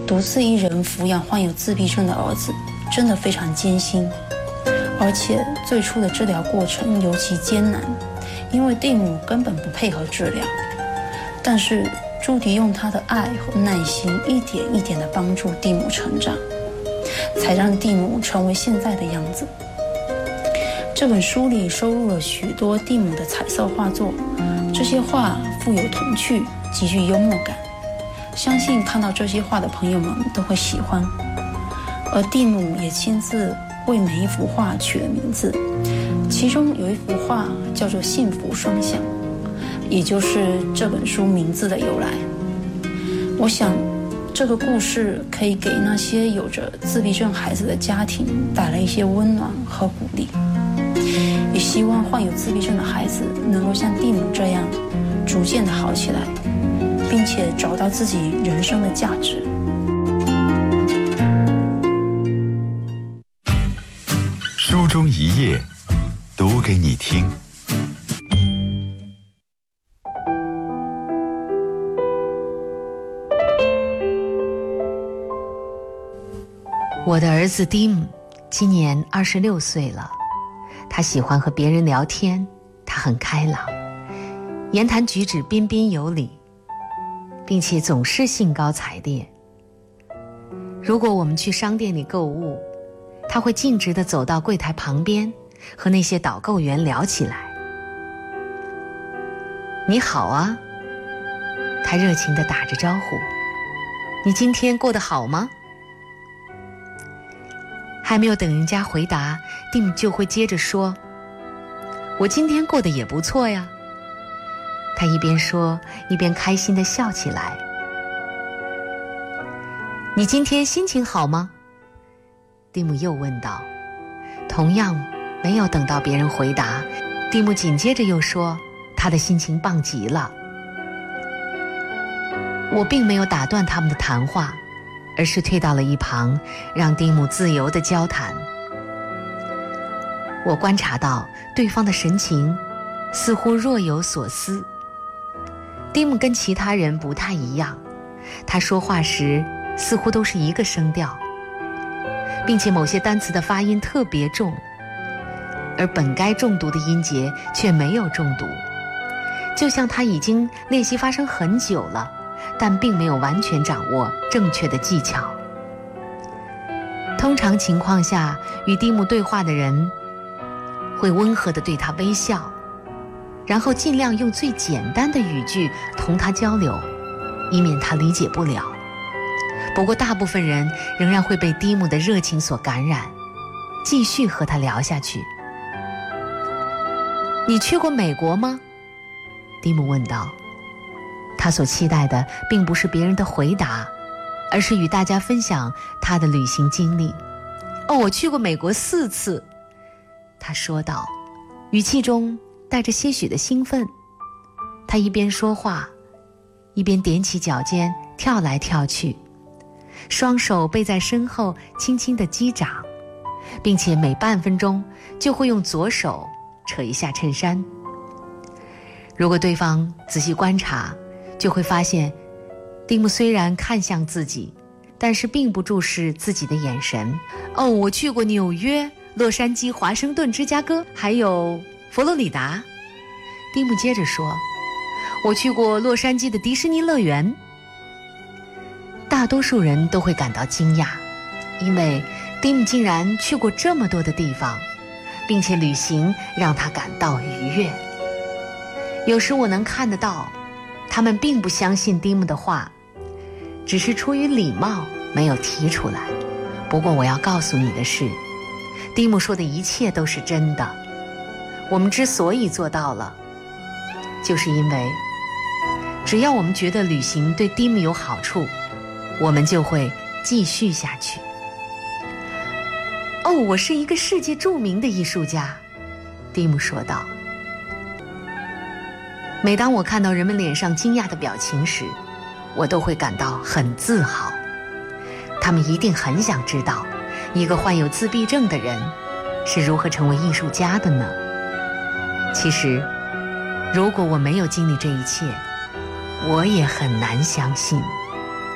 独自一人抚养患有自闭症的儿子，真的非常艰辛，而且最初的治疗过程尤其艰难，因为蒂姆根本不配合治疗。但是朱迪用他的爱和耐心，一点一点地帮助蒂姆成长，才让蒂姆成为现在的样子。这本书里收录了许多蒂姆的彩色画作，这些画富有童趣，极具幽默感，相信看到这些画的朋友们都会喜欢。而蒂姆也亲自为每一幅画取了名字，其中有一幅画叫做幸福双向，也就是这本书名字的由来。我想这个故事可以给那些有着自闭症孩子的家庭带来一些温暖和鼓励，也希望患有自闭症的孩子能够像蒂姆这样逐渐的好起来，并且找到自己人生的价值。 书中一页，读给你听。 我的儿子蒂姆今年26岁了，他喜欢和别人聊天，他很开朗，言谈举止彬彬有礼，并且总是兴高采烈。如果我们去商店里购物，他会径直地走到柜台旁边，和那些导购员聊起来。你好啊，他热情地打着招呼。你今天过得好吗？还没有等人家回答，蒂姆就会接着说，我今天过得也不错呀。他一边说一边开心地笑起来。你今天心情好吗？蒂姆又问道。同样没有等到别人回答，蒂姆紧接着又说他的心情棒极了。我并没有打断他们的谈话，而是退到了一旁，让蒂姆自由地交谈。我观察到对方的神情似乎若有所思。蒂姆跟其他人不太一样，他说话时似乎都是一个声调，并且某些单词的发音特别重，而本该重读的音节却没有重读，就像他已经练习发声很久了，但并没有完全掌握正确的技巧。通常情况下，与蒂姆对话的人会温和地对他微笑，然后尽量用最简单的语句同他交流，以免他理解不了。不过大部分人仍然会被蒂姆的热情所感染，继续和他聊下去。你去过美国吗？蒂姆问道。他所期待的并不是别人的回答，而是与大家分享他的旅行经历。我去过美国4次，他说道，语气中带着些许的兴奋。他一边说话，一边踮起脚尖跳来跳去，双手背在身后轻轻地击掌，并且每半分钟就会用左手扯一下衬衫。如果对方仔细观察，就会发现蒂姆虽然看向自己，但是并不注视自己的眼神。我去过纽约、洛杉矶、华盛顿、芝加哥，还有佛罗里达。蒂姆接着说，我去过洛杉矶的迪士尼乐园。大多数人都会感到惊讶，因为蒂姆竟然去过这么多的地方，并且旅行让他感到愉悦。有时我能看得到他们并不相信蒂姆的话，只是出于礼貌没有提出来。不过我要告诉你的是，蒂姆说的一切都是真的。我们之所以做到了，就是因为只要我们觉得旅行对蒂姆有好处，我们就会继续下去。我是一个世界著名的艺术家，蒂姆说道。每当我看到人们脸上惊讶的表情时，我都会感到很自豪。他们一定很想知道，一个患有自闭症的人是如何成为艺术家的呢？其实，如果我没有经历这一切，我也很难相信。